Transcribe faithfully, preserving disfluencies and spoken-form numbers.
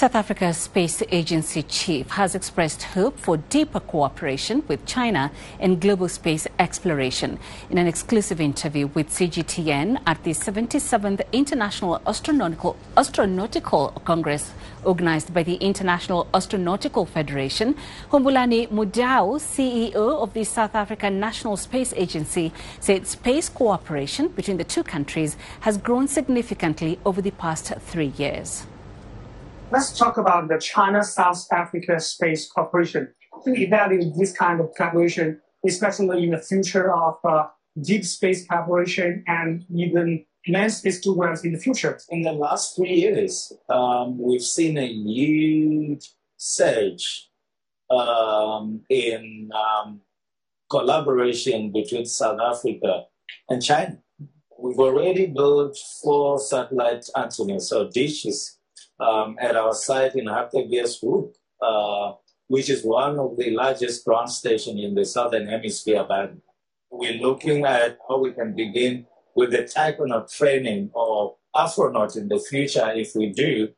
South Africa's space agency chief has expressed hope for deeper cooperation with China in global space exploration. In an exclusive interview with C G T N at the seventy-seventh International Astronautical, Astronautical Congress organized by the International Astronautical Federation, Humbulani Mudau, C E O of the South African National Space Agency, said space cooperation between the two countries has grown significantly over the past three years. Let's talk about the China-South Africa Space Cooperation. We value this kind of collaboration, especially in the future of uh, deep space collaboration and even manned space programs in the future. In the last three years, um, we've seen a huge surge um, in um, collaboration between South Africa and China. We've already built four satellite antennas, or dishes, Um, at our site in Hartebeespoort, uh, which is one of the largest ground stations in the Southern Hemisphere. But we're looking at how we can begin with the type of training of astronauts in the future, if we do,